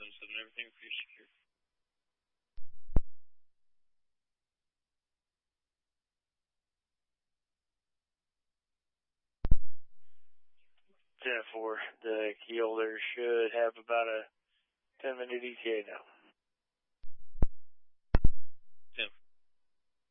777, everything for your security. 10-4, the key holder should have about a 10-minute ETA now.